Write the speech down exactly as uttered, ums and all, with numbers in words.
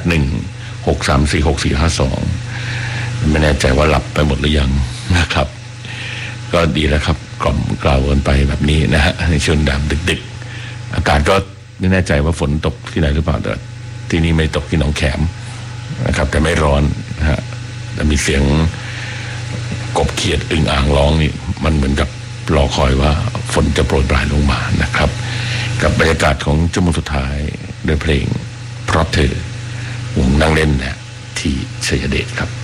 หนึ่ง หก สาม สี่ หก สี่ ห้า สองไม่แน่ใจว่าหลับไปหมดหรือยังนะครับก็ดีแล้วครับกล่อมกล่าวกันไปแบบนี้นะฮะในช่วงดำดึกๆอากาศก็ไม่แน่ใจว่าฝนตกที่ไหนหรือเปล่าแต่ที่นี่ไม่ตกที่หนองแขมนะครับแต่ไม่ร้อนนะฮะแต่มีเสียงกบเขียดอึ่งอ่างร้องนี่มันเหมือนกับรอคอยว่าฝนจะโปรยปลายลงมานะครับกับบรรยากาศของชั่วโมงสุดท้ายด้วยเพลงเพราะเธอวงนั่งเล่นเนี่ยที่ชัยเดชครับ